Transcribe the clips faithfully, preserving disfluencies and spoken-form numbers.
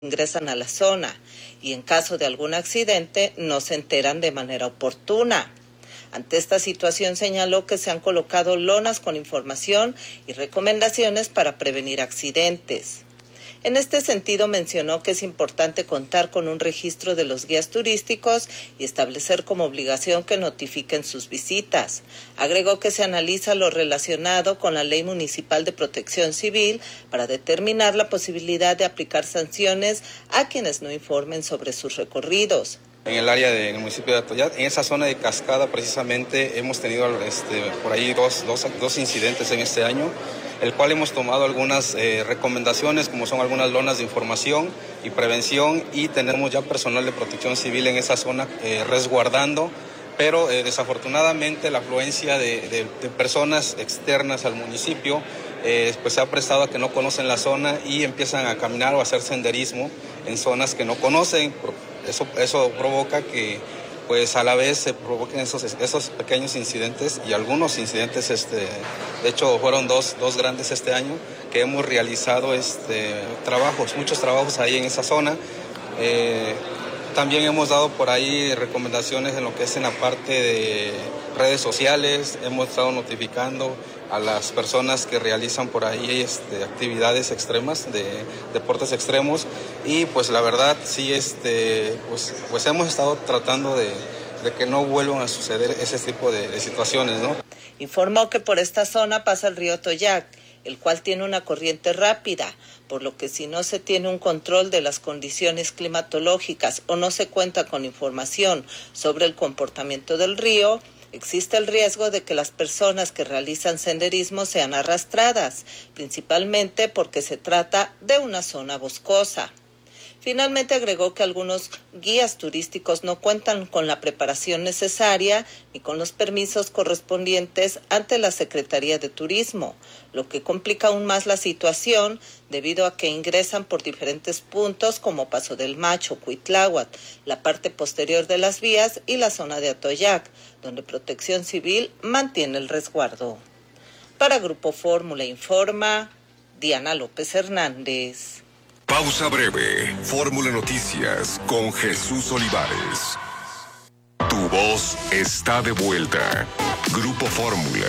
ingresan a la zona y en caso de algún accidente no se enteran de manera oportuna. Ante esta situación señaló que se han colocado lonas con información y recomendaciones para prevenir accidentes. En este sentido mencionó que es importante contar con un registro de los guías turísticos y establecer como obligación que notifiquen sus visitas. Agregó que se analiza lo relacionado con la Ley Municipal de Protección Civil para determinar la posibilidad de aplicar sanciones a quienes no informen sobre sus recorridos. En el área del municipio de Atoyac, en esa zona de Cascada precisamente hemos tenido este, por ahí dos, dos, dos incidentes en este año, el cual hemos tomado algunas eh, recomendaciones, como son algunas lonas de información y prevención, y tenemos ya personal de protección civil en esa zona eh, resguardando, pero eh, desafortunadamente la afluencia de, de, de personas externas al municipio eh, pues se ha prestado a que no conocen la zona y empiezan a caminar o a hacer senderismo en zonas que no conocen. Eso, eso provoca que pues a la vez se provoquen esos, esos pequeños incidentes y algunos incidentes, este, de hecho fueron dos, dos grandes este año, que hemos realizado este, trabajos, muchos trabajos ahí en esa zona. Eh, también hemos dado por ahí recomendaciones en lo que es en la parte de redes sociales, hemos estado notificando a las personas que realizan por ahí este, actividades extremas, de deportes extremos, y pues la verdad sí, este, pues, pues hemos estado tratando de, de que no vuelvan a suceder ese tipo de, de situaciones, ¿no? Informó que por esta zona pasa el río Atoyac, el cual tiene una corriente rápida, por lo que si no se tiene un control de las condiciones climatológicas o no se cuenta con información sobre el comportamiento del río, existe el riesgo de que las personas que realizan senderismo sean arrastradas, principalmente porque se trata de una zona boscosa. Finalmente agregó que algunos guías turísticos no cuentan con la preparación necesaria ni con los permisos correspondientes ante la Secretaría de Turismo, lo que complica aún más la situación debido a que ingresan por diferentes puntos como Paso del Macho, Cuitláhuac, la parte posterior de las vías y la zona de Atoyac, donde Protección Civil mantiene el resguardo. Para Grupo Fórmula informa Diana López Hernández. Pausa breve. Fórmula Noticias con Jesús Olivares. Tu voz está de vuelta. Grupo Fórmula.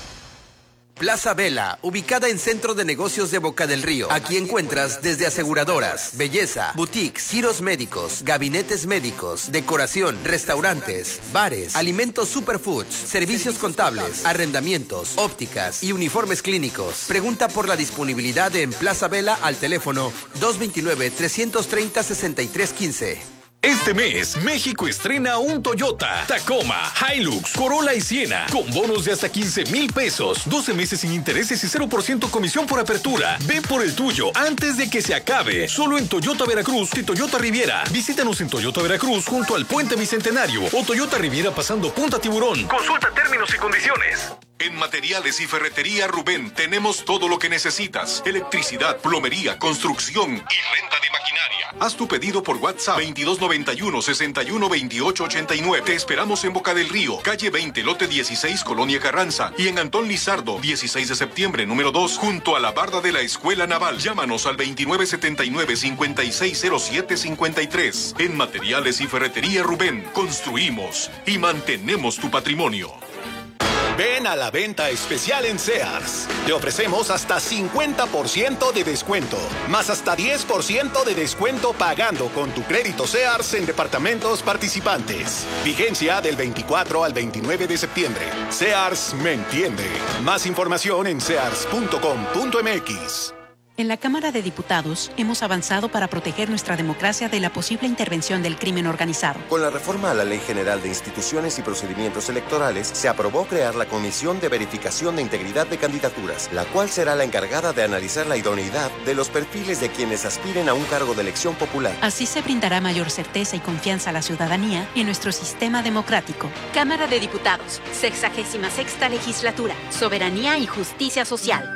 Plaza Vela, ubicada en Centro de Negocios de Boca del Río. Aquí encuentras desde aseguradoras, belleza, boutiques, giros médicos, gabinetes médicos, decoración, restaurantes, bares, alimentos superfoods, servicios contables, arrendamientos, ópticas y uniformes clínicos. Pregunta por la disponibilidad en Plaza Vela al teléfono dos veintinueve, trescientos treinta, sesenta y tres quince. Este mes, México estrena un Toyota, Tacoma, Hilux, Corolla y Siena, con bonos de hasta quince mil pesos, doce meses sin intereses y cero por ciento comisión por apertura. Ve por el tuyo antes de que se acabe. Solo en Toyota Veracruz y Toyota Riviera. Visítanos en Toyota Veracruz junto al Puente Bicentenario o Toyota Riviera pasando Punta Tiburón. Consulta términos y condiciones. En Materiales y Ferretería Rubén tenemos todo lo que necesitas. Electricidad, plomería, construcción y renta de maquinaria. Haz tu pedido por WhatsApp veintidós noventa y uno, sesenta y uno, veintiocho ochenta y nueve. Te esperamos en Boca del Río, calle veinte, lote dieciséis, Colonia Carranza. Y en Antón Lizardo, dieciséis de septiembre, número dos, junto a la barda de la Escuela Naval. Llámanos al veintinueve setenta y nueve, cincuenta y seis cero siete cincuenta y tres. En Materiales y Ferretería Rubén, construimos y mantenemos tu patrimonio. Ven a la venta especial en Sears. Te ofrecemos hasta cincuenta por ciento de descuento, más hasta diez por ciento de descuento pagando con tu crédito Sears en departamentos participantes. Vigencia del veinticuatro al veintinueve de septiembre. Sears me entiende. Más información en sears punto com punto m x. En la Cámara de Diputados hemos avanzado para proteger nuestra democracia de la posible intervención del crimen organizado. Con la reforma a la Ley General de Instituciones y Procedimientos Electorales, se aprobó crear la Comisión de Verificación de Integridad de Candidaturas, la cual será la encargada de analizar la idoneidad de los perfiles de quienes aspiren a un cargo de elección popular. Así se brindará mayor certeza y confianza a la ciudadanía en nuestro sistema democrático. Cámara de Diputados, sexagésima sexta legislatura, soberanía y justicia social.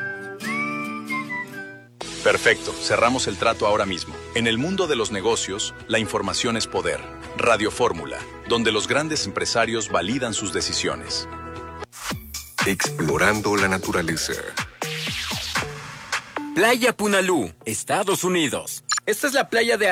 Perfecto, cerramos el trato ahora mismo. En el mundo de los negocios, la información es poder. Radio Fórmula, donde los grandes empresarios validan sus decisiones. Explorando la naturaleza. Playa Punalú, Estados Unidos. Esta es la playa de